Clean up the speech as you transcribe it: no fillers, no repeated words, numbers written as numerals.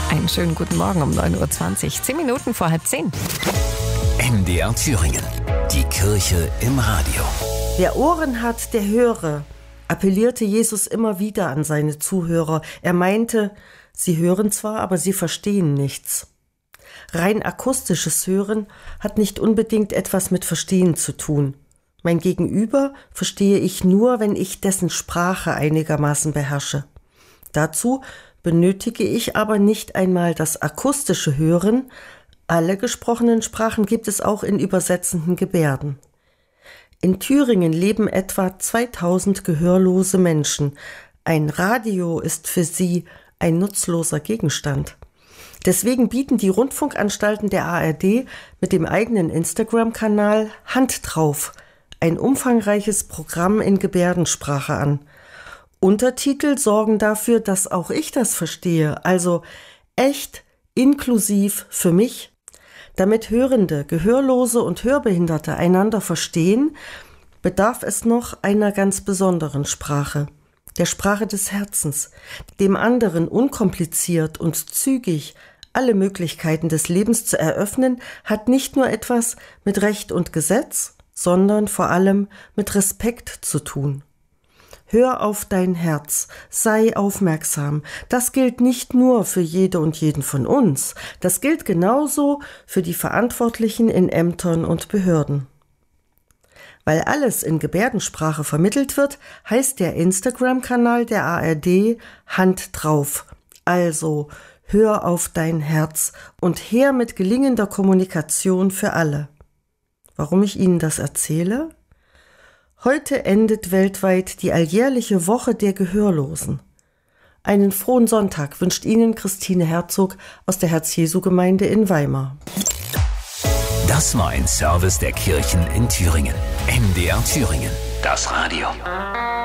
Einen schönen guten Morgen um 9.20 Uhr, 10 Minuten vor 9:30. MDR Thüringen, die Kirche im Radio. Wer Ohren hat, der höre, appellierte Jesus immer wieder an seine Zuhörer. Er meinte, sie hören zwar, aber sie verstehen nichts. Rein akustisches Hören hat nicht unbedingt etwas mit Verstehen zu tun. Mein Gegenüber verstehe ich nur, wenn ich dessen Sprache einigermaßen beherrsche. Dazu benötige ich aber nicht einmal das akustische Hören. Alle gesprochenen Sprachen gibt es auch in übersetzenden Gebärden. In Thüringen leben etwa 2000 gehörlose Menschen. Ein Radio ist für sie ein nutzloser Gegenstand. Deswegen bieten die Rundfunkanstalten der ARD mit dem eigenen Instagram-Kanal Hand drauf ein umfangreiches Programm in Gebärdensprache an. Untertitel sorgen dafür, dass auch ich das verstehe, also echt inklusiv für mich. Damit Hörende, Gehörlose und Hörbehinderte einander verstehen, bedarf es noch einer ganz besonderen Sprache, der Sprache des Herzens, dem anderen unkompliziert und zügig alle Möglichkeiten des Lebens zu eröffnen, hat nicht nur etwas mit Recht und Gesetz, sondern vor allem mit Respekt zu tun. Hör auf dein Herz, sei aufmerksam. Das gilt nicht nur für jede und jeden von uns, das gilt genauso für die Verantwortlichen in Ämtern und Behörden. Weil alles in Gebärdensprache vermittelt wird, heißt der Instagram-Kanal der ARD Hand drauf. Also hör auf dein Herz und her mit gelingender Kommunikation für alle. Warum ich Ihnen das erzähle? Heute endet weltweit die alljährliche Woche der Gehörlosen. Einen frohen Sonntag wünscht Ihnen Christine Herzog aus der Herz-Jesu-Gemeinde in Weimar. Das war ein Service der Kirchen in Thüringen. MDR Thüringen, das Radio.